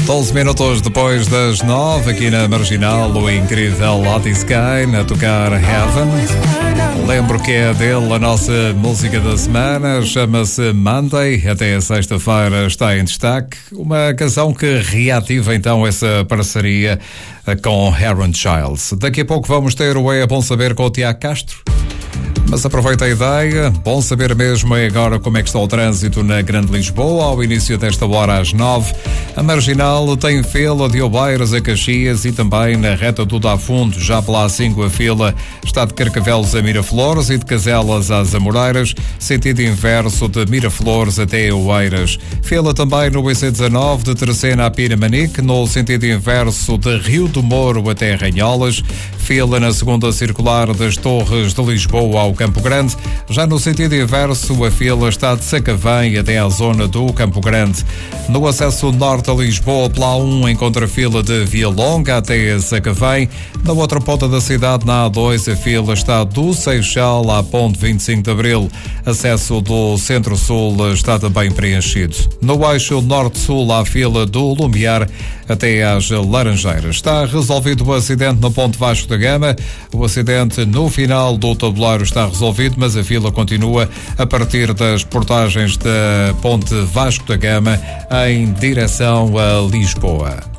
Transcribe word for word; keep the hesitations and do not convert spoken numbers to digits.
doze minutos depois das nove, aqui na Marginal, o incrível Lottie Sky a tocar Heaven. Lembro que é dele a nossa música da semana, chama-se Monday, até a sexta-feira está em destaque. Uma canção que reativa então essa parceria com Aaron Childs. Daqui a pouco vamos ter o É Bom Saber com o Tiago Castro. Mas aproveita a ideia, bom saber mesmo é agora como é que está o trânsito na Grande Lisboa, ao início desta hora às nove. A Marginal tem fila de Oeiras a Caxias e também na reta do Dafundo, já pela A cinco a fila está de Carcavelos a Miraflores e de Caselas às Amoreiras, sentido inverso de Miraflores até Oeiras. Fila também no B C dezanove de Terceira a Pinamanique, no sentido inverso de Rio do Moro até Ranholas. Fila na segunda circular das Torres de Lisboa ao Campo Grande. Já no sentido inverso, a fila está de Sacavém até à zona do Campo Grande. No acesso norte a Lisboa, pela A um, encontra a fila de Via Longa até a Sacavém. Na outra ponta da cidade, na A dois, a fila está do Seixal à Ponte vinte e cinco de Abril. Acesso do Centro-Sul está também preenchido. No eixo norte-sul, há a fila do Lumiar até às Laranjeiras. Está resolvido o acidente no Ponte Vasco da Gama. O acidente no final do tabuleiro está resolvido, mas a fila continua a partir das portagens da Ponte Vasco da Gama em direção a Lisboa.